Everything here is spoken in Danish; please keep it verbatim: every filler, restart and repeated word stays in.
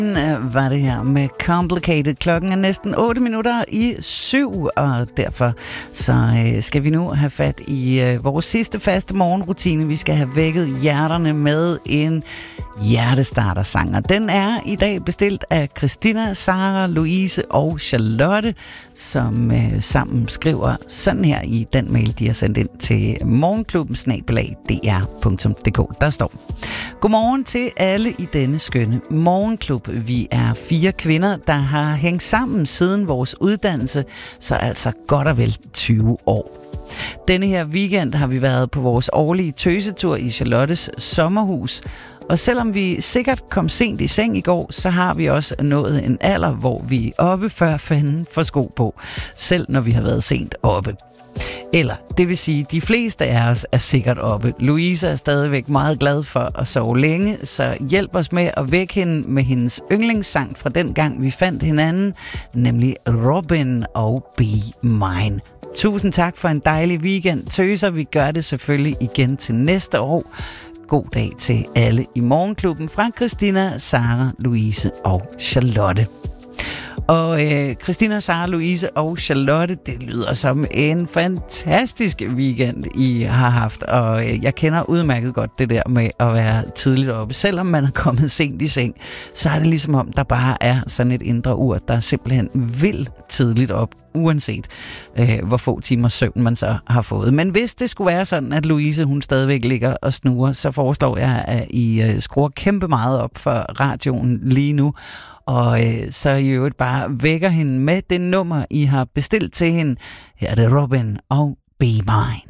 Var det her med Complicated. Klokken er næsten otte minutter i syv, og derfor så øh, skal vi nu have fat i øh, vores sidste faste morgenrutine. Vi skal have vækket hjerterne med en hjertestarter-sang, og den er i dag bestilt af Christina, Sara, Louise og Charlotte, som øh, sammen skriver sådan her i den mail, de har sendt ind til morgenklubben snabel-a d r punktum d k. Der står: Godmorgen til alle i denne skønne morgenklub. Vi er fire kvinder, der har hængt sammen siden vores uddannelse, så altså godt og vel tyve år. Denne her weekend har vi været på vores årlige tøsetur i Charlottes sommerhus, og selvom vi sikkert kom sent i seng i går, så har vi også nået en alder, hvor vi er oppe før fanden får sko på, selv når vi har været sent oppe. Eller, det vil sige, de fleste af os er sikkert oppe. Louise er stadigvæk meget glad for at sove længe, så hjælp os med at vække hende med hendes yndlingssang fra den gang, vi fandt hinanden, nemlig Robin og Be Mine. Tusind tak for en dejlig weekend, tøser. Vi gør det selvfølgelig igen til næste år. God dag til alle i morgenklubben fra Christina, Sara, Louise og Charlotte. Og øh, Christina, Sara, Louise og Charlotte, det lyder som en fantastisk weekend, I har haft. Og øh, jeg kender udmærket godt det der med at være tidligt oppe. Selvom man er kommet sent i seng, så er det ligesom om, der bare er sådan et indre ur, der simpelthen vil tidligt op, uanset øh, hvor få timer søvn man så har fået. Men hvis det skulle være sådan, at Louise hun stadigvæk ligger og snurer, så foreslår jeg, at I øh, skruer kæmpe meget op for radioen lige nu, og øh, så I øvrigt bare vækker hende med det nummer, I har bestilt til hende. Her er det Robin og Be Mine.